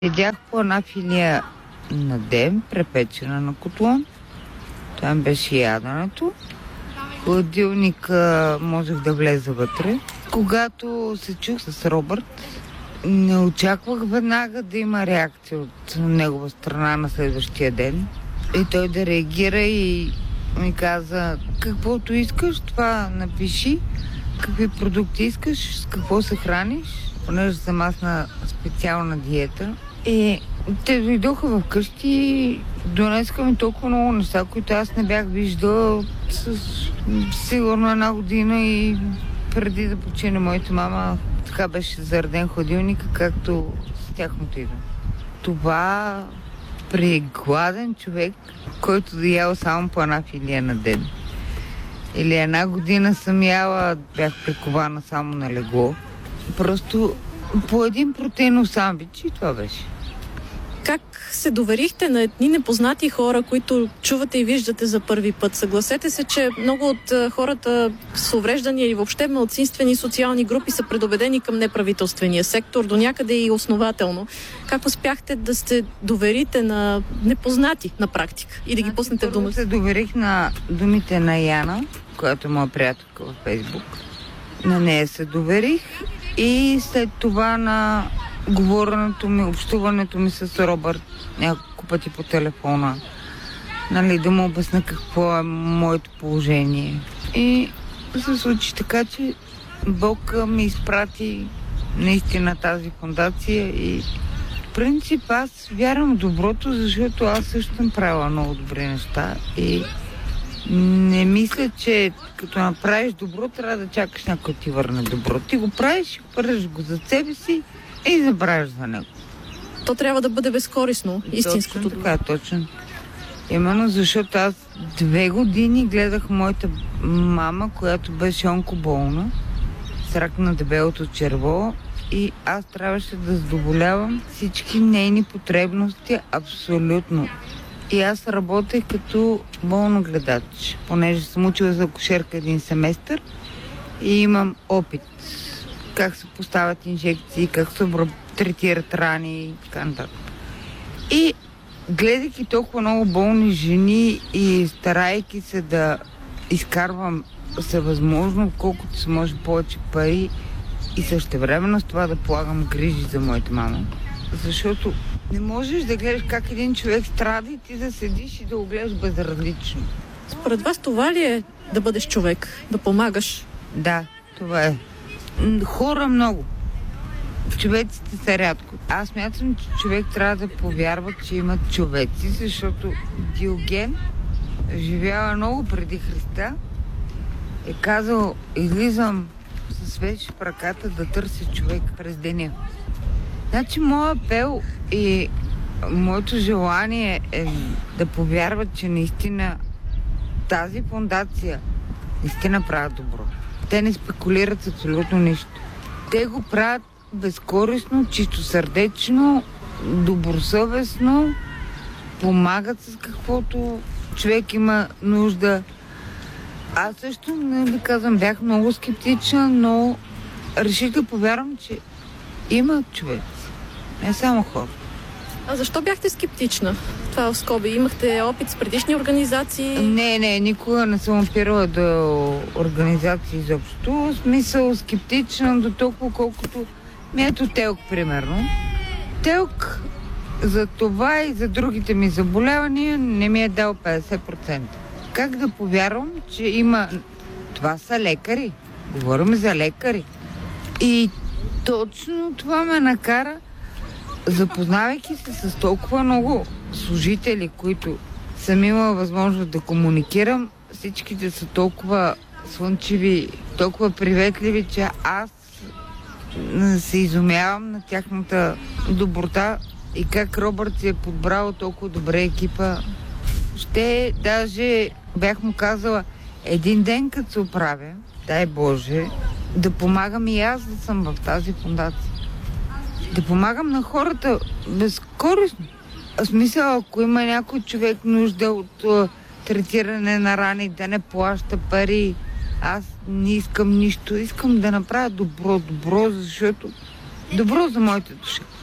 Ядях по една филия на ден, препечена на котлон. Това беше яденето. В хладилника можех да влеза вътре. Когато се чух с Робърт, не очаквах веднага да има реакция от негова страна на следващия ден. И той да реагира и ми каза: каквото искаш, това напиши, какви продукти искаш, с какво се храниш, понеже съм аз на специална диета. И те дойдоха вкъщи и донесоха ми толкова много неща, които аз не бях виждала с сигурно една година и преди да почине моята мама. Така беше зареден хладилника, както с тяхното име. Това при гладен човек, който да ял само по една филия на ден. Или една година съм яла, бях прикована само на легло. Просто по един протеинов сандвич и това беше. Как се доверихте на едни непознати хора, които чувате и виждате за първи път? Съгласете се, че много от хората с увреждания и въобще малцинствени социални групи са предубедени към неправителствения сектор, до някъде и основателно. Как успяхте да се доверите на непознати на практика и да ги пуснете в дома? Се доверих на думите на Яна, която е моя приятелка във Фейсбук. На нея се доверих и след това на говоренето ми, общуването ми с Робърт няколко пъти по телефона, да му обясня какво е моето положение. И се случи така, че Бог ми изпрати наистина тази фондация и в принцип аз вярвам в доброто, защото аз също съм правила много добри неща и не мисля, че като направиш добро, трябва да чакаш някой ти върне добро. Ти го правиш, хвърляш го за себе си и забравяш за него. То трябва да бъде безкорисно, истинското. Точно така, точно. Именно защото аз 2 години гледах моята мама, която беше онкоболна, с рак на дебелото черво, и аз трябваше да задоволявам всички нейни потребности абсолютно. И аз работех като болногледач, понеже съм учила за акушерка 1 семестър и имам опит как се поставят инжекции, как се третират рани и така нататък. И гледайки толкова много болни жени и старайки се да изкарвам всевъзможно, колкото се може повече пари и същевременно с това да полагам грижи за моята мама. Защото не можеш да гледаш как един човек страда и ти да седиш и да го гледаш безразлично. Според вас това ли е да бъдеш човек? Да помагаш? Да, това е. Хора много. Човеците са рядко. Аз смятам, че човек трябва да повярва, че има човеци, защото Диоген живява много преди Христа. Е казал: излизам със свеж в ръката да търся човек през деня. Значи моят апел и моето желание е да повярват, че наистина тази фондация наистина правят добро. Те не спекулират с абсолютно нищо. Те го правят безкористно, чистосърдечно, добросъвестно, помагат с каквото човек има нужда. Аз също, казвам, бях много скептична, но реших да повярвам, че има човек, не само хора. А защо бяхте скептична? Това в скоби. Имахте опит с предишни организации? Не, никога не съм опирала до организации изобщо. В смисъл скептична до толкова, колкото ето Телк, примерно. Телк за това и за другите ми заболявания не ми е дал 50%. Как да повярвам, че има... Това са лекари. Говорим за лекари. И точно това ме накара, запознавайки се с толкова много служители, които съм имала възможност да комуникирам, всичките са толкова слънчеви, толкова приветливи, че аз се изумявам на тяхната доброта и как Робърт си е подбрал толкова добре екипа. Ще даже бях му казала, един ден като се оправя, дай Боже, да помагам и аз да съм в тази фондация. Да помагам на хората безкорисно. В смисъл, ако има някой човек нужда от третиране на рани, да не плаща пари, аз не искам нищо. Искам да направя добро, защото добро за моята душа.